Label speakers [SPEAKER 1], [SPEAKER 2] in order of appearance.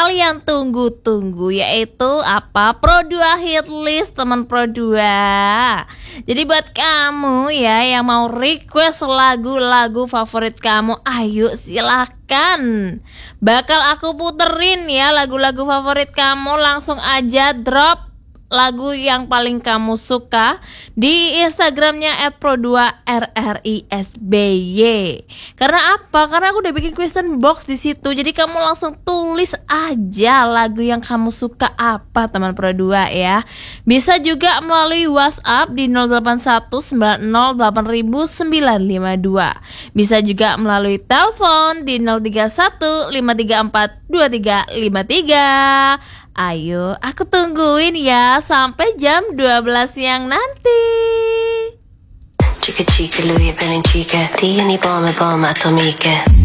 [SPEAKER 1] kalian tunggu-tunggu, yaitu apa? Pro 2 hit list teman Pro 2. Jadi buat kamu ya yang mau request lagu-lagu favorit kamu, ayo silakan. Bakal aku puterin ya lagu-lagu favorit kamu, langsung aja drop lagu yang paling kamu suka di Instagramnya @pro2rrisby. Karena apa? Karena aku udah bikin question box di situ. Jadi kamu langsung tulis aja lagu yang kamu suka apa, teman Pro 2 ya. Bisa juga melalui WhatsApp di 0819080952. Bisa juga melalui telepon di 03153423353. Ayo, aku tungguin ya sampai jam 12 siang nanti.
[SPEAKER 2] Chica chica, Louis Vuitton chica, tieni bombe bombe atomiche.